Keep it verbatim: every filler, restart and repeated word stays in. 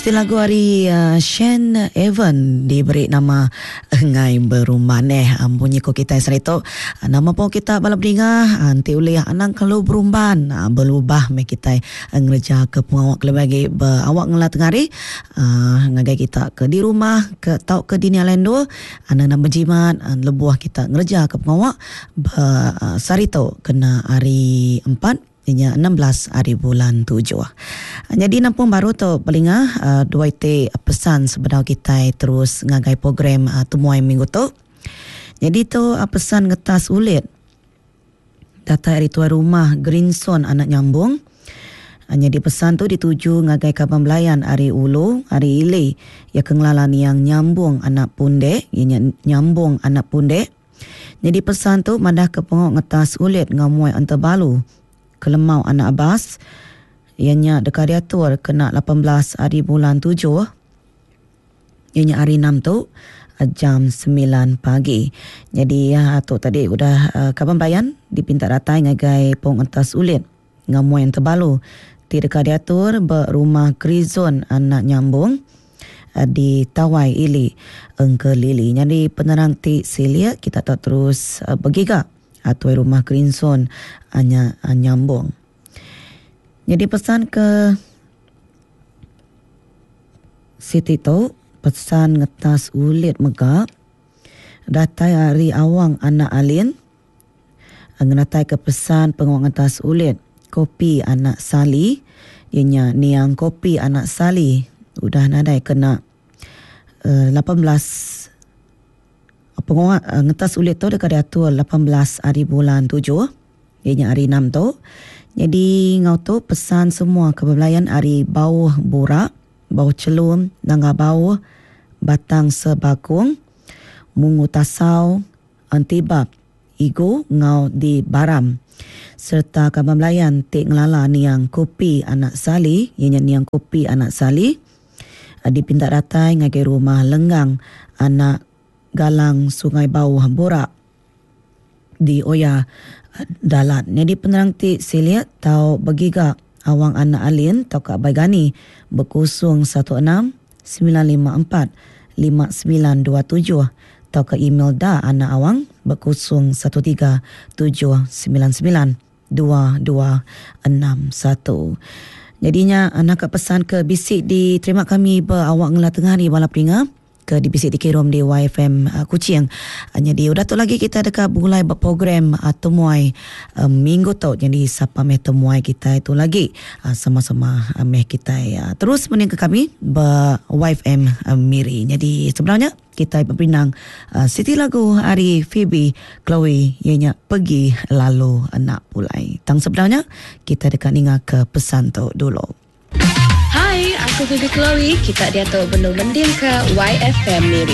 Lagu hari uh, Shane Evan diberi nama Ngai Beruman eh bunyi ko kita serito uh, nama po kita balap dengar anti ulih anang kalau berumban uh, berubah me kita uh, ngerja ke pengawak lebagi awak ngelat ngari uh, ngagai kita ke di rumah ke tau ke dini alendo anang nama jimat uh, lebuah kita ngerja ke pengawak uh, sarito kena hari empat inya enam belas hari bulan tujuh. Jadi nampung baru tu paling uh, dua ite pesan sebenarnya kita terus ngagai program uh, temuai minggu tu. Jadi tu uh, pesan ngetas ulit. Data hari tua rumah Greenson anak nyambung. Uh, jadi pesan tu dituju ngagai kaban belayan hari ulu, hari ile ya kenglalan yang nyambung anak punde, ianya nyambung anak punde. Jadi pesan tu madah ke pengok ngetas ulit ngamuai antabalu. Kelemau anak Abbas ianya dekat diatur kena lapan belas hari bulan tujuh ianya hari enam tu jam sembilan pagi. Jadi ya tu tadi udah uh, kaban bayan dipinta ratai ngagai pong entas ulit ngamuai yang terbalu di dekat diatur berumah Krizon anak nyambung uh, di Tawai Ili Engke Lili. Jadi penerang ti silia kita tak terus uh, bergigak atau rumah Krizon hanya nyambung. Jadi pesan ke Siti tu pesan ngetas ulit megak datai hari awang anak alin ngetai ke pesan pengawang ngetas ulit kopi anak Sali ianya niang kopi anak Sali udah nadai kena uh, lapan belas pengawak uh, ngetas ulit tu dekat diatur lapan belas hari bulan tujuh ianya hari enam tu. Jadi ngau tu pesan semua kebelayan hari bawah burak, bawah celum, nangga bawah, batang sebakung, mungu tasau, antibab, igu ngau di baram. Serta kebelayan tik ngelala niang kopi anak Sali, ianya niang kopi anak Sali. Dipinta ratai ngagai rumah lenggang anak galang sungai bawah burak di Oya Dalat. Jadi penerang ti silia tau bagigak awang anak alin tau Kak Baigani berkusung satu enam sembilan lima empat lima sembilan dua tujuh tau ke email da anak awang berkusung satu tiga tujuh sembilan sembilan dua dua enam satu. Jadinya anak pesan ke bisik di terima kami berawak ngelah tengah hari balap ringa ke di bisik dikirim di Y F M uh, Kuching. Uh, jadi udah tu lagi kita dekat mulai berprogram uh, temuai uh, minggu tu. Jadi siapa meh temuai kita itu lagi uh, sama-sama uh, meh kita uh, terus mening ke kami ber Y F M uh, Miri. Jadi sebenarnya kita berbinang uh, Siti lagu hari Phoebe Chloe ianya pergi lalu nak pulai. Tang sebenarnya kita dekat ninga ke pesan tu dulu. Hai, aku Phoebe Chloe. Kita dia tu belum mending ke Y F M Miri.